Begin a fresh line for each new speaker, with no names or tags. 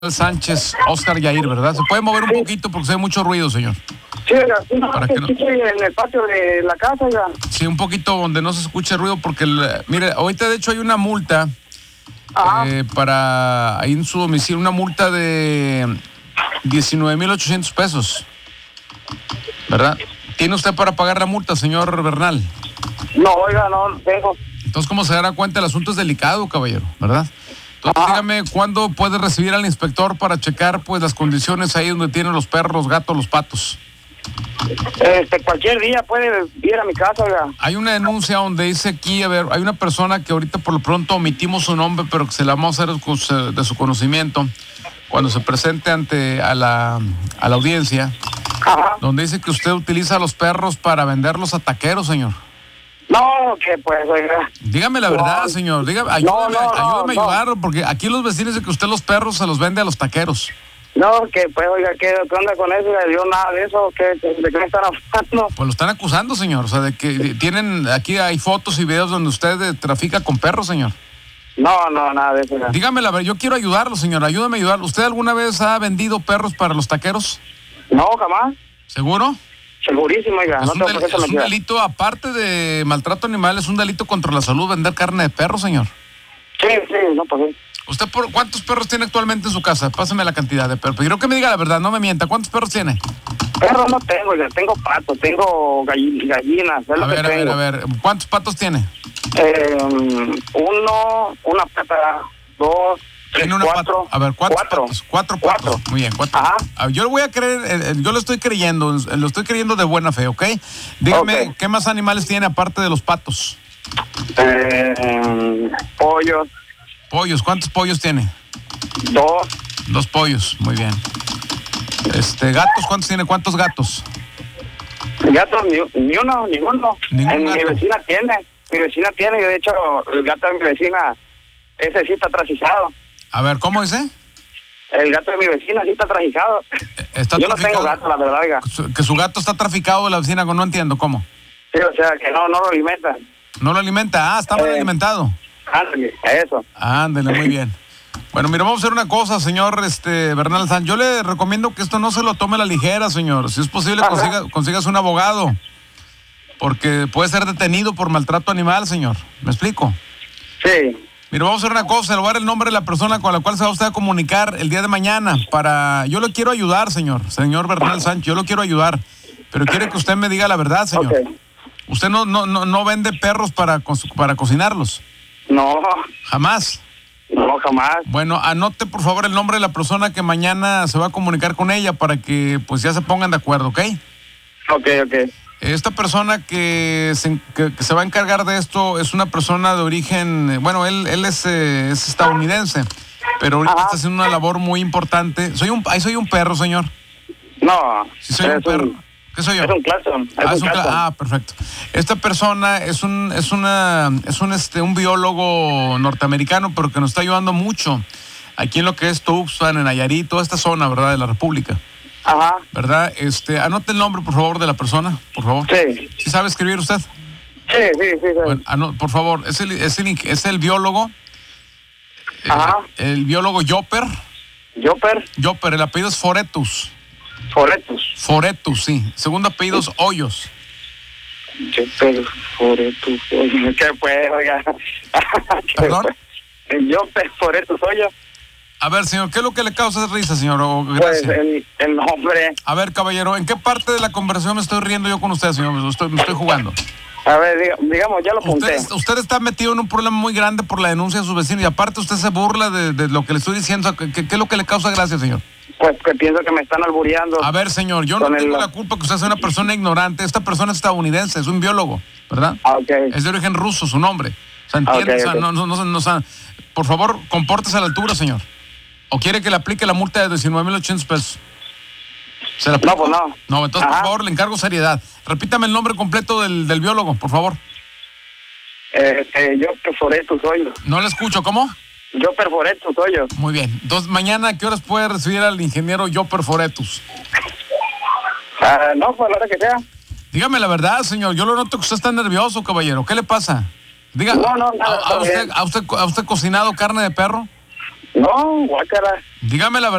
Sánchez, Oscar Yair, ¿verdad? ¿Se puede mover un poquito porque se ve mucho ruido, señor?
Sí, oiga,
Para que no...
estoy en el patio de la casa, oiga.
Sí, un poquito donde no se escuche ruido porque, mire, ahorita de hecho hay una multa para ahí en su domicilio, una multa de 19,800 pesos, ¿verdad? ¿Tiene usted para pagar la multa, señor Bernal?
No, oiga, no tengo.
Entonces, ¿cómo se dará cuenta? El asunto es delicado, caballero, ¿verdad? Entonces, dígame, ¿cuándo puede recibir al inspector para checar, pues, las condiciones ahí donde tienen los perros, los gatos, los patos?
Cualquier día puede ir a mi casa, oiga.
Hay una denuncia donde dice aquí, a ver, hay una persona que ahorita por lo pronto omitimos su nombre, pero que se la vamos a hacer de su conocimiento cuando se presente a la audiencia, donde dice que usted utiliza a los perros para venderlos a taqueros, señor.
No, que pues, oiga.
Dígame la verdad, señor. Dígame, ayúdame a ayudarlo, porque aquí los vecinos dicen que usted los perros se los vende a los taqueros.
No, que pues, oiga, ¿qué onda con eso? Yo nada de eso, ¿de qué me están hablando?
Pues lo están acusando, señor. O sea, de que aquí hay fotos y videos donde usted trafica con perros, señor.
No, nada de eso. Oiga.
Dígame la verdad, yo quiero ayudarlo, señor. Ayúdame a ayudarlo. ¿Usted alguna vez ha vendido perros para los taqueros?
No, jamás.
¿Seguro?
Segurísimo, oiga.
Es un delito, aparte de maltrato animal, es un delito contra la salud vender carne de perro, señor.
Sí, no, pues sí.
¿Usted cuántos perros tiene actualmente en su casa? Pásame la cantidad de perros. Quiero que me diga la verdad, no me mienta. ¿Cuántos perros tiene?
Perros no tengo, oiga. Tengo patos, tengo gallinas.
A ver. ¿Cuántos patos tiene?
Una pata, dos...
Tiene una
cuatro.
A ver, cuatro patos. Muy bien, cuatro.
Ajá.
Yo le voy a creer, yo lo estoy creyendo de buena fe, ¿ok? Dígame, ¿qué más animales tiene aparte de los patos?
Pollos.
Pollos, ¿cuántos pollos tiene?
Dos
pollos, muy bien. Gatos, ¿cuántos tiene? ¿Cuántos gatos?
Gatos, ninguno. Mi vecina tiene, de hecho, el gato de mi vecina, ese sí está trasijado.
A ver, ¿cómo dice?
El gato de mi vecina sí está trasijado. Yo no tengo gato, la verdad, oiga.
Que su gato está traficado de la vecina, no entiendo, ¿cómo?
Sí, o sea, que no lo alimenta.
¿No lo alimenta? Está mal alimentado.
Ándale, eso.
Ándale, muy bien. Bueno, mira, vamos a hacer una cosa, señor Bernal Sánchez. Yo le recomiendo que esto no se lo tome a la ligera, señor. Si es posible, consigas un abogado. Porque puede ser detenido por maltrato animal, señor. ¿Me explico?
Sí.
Mira, vamos a hacer una cosa, le voy a dar el nombre de la persona con la cual se va usted a comunicar el día de mañana yo lo quiero ayudar, señor Bernal Sánchez, yo lo quiero ayudar, pero quiere que usted me diga la verdad, señor.
Okay.
¿Usted no vende perros para cocinarlos?
No.
¿Jamás?
No, jamás.
Bueno, anote por favor el nombre de la persona que mañana se va a comunicar con ella para que pues ya se pongan de acuerdo, ¿ok?
Ok.
Esta persona que se va a encargar de esto es una persona de origen, bueno, él es estadounidense, pero ahorita está haciendo una labor muy importante. Soy un perro, señor.
No.
Sí, soy un perro. ¿Qué soy yo?
Es un Claxon.
Perfecto. Esta persona es un biólogo norteamericano, pero que nos está ayudando mucho aquí en lo que es Tuxpan, en Nayarit, toda esta zona, ¿verdad?, de la República.
Ajá.
¿Verdad? Anote el nombre, por favor, de la persona, por favor.
Sí.
¿Sí sabe escribir usted?
Sí.
Bueno, por favor, es el biólogo.
Ajá.
El biólogo Jopper.
Jopper,
el apellido es Foretus. Foretus, sí. Segundo apellido es Hoyos.
Jopper, Foretus, Hoyos. ¿Qué fue, oiga?
¿Perdón?
Jopper, Foretus, Hoyos.
A ver, señor, ¿qué es lo que le causa risa, señor?
Pues el nombre.
A ver, caballero, ¿en qué parte de la conversación me estoy riendo yo con usted, señor? Me estoy jugando.
A ver, digamos, ya lo apunté.
Usted está metido en un problema muy grande por la denuncia de sus vecinos y aparte usted se burla de lo que le estoy diciendo. ¿Qué es lo que le causa gracia, señor?
Pues que pienso que me están albureando.
A ver, señor, yo no tengo la culpa que usted sea una persona ignorante. Esta persona es estadounidense, es un biólogo, ¿verdad?
Okay.
Es de origen ruso, su nombre. O sea, entiende, por favor, compórtese a la altura, señor. ¿O quiere que le aplique la multa de 19,800 pesos? ¿Se la aplica?
No, pues no.
No, entonces, por favor, le encargo seriedad. Repítame el nombre completo del biólogo, por favor.
Yo perforé tus hoyos.
No le escucho, ¿cómo?
Yo perforé tus hoyos.
Muy bien. Entonces, mañana, ¿a qué horas puede recibir al ingeniero Yo Perforetus?
No, pues a la hora que sea.
Dígame la verdad, señor. Yo lo noto que usted está nervioso, caballero. ¿Qué le pasa? Diga,
No, nada.
¿Ha usted cocinado carne de perro?
No, guácara.
Dígame la verdad.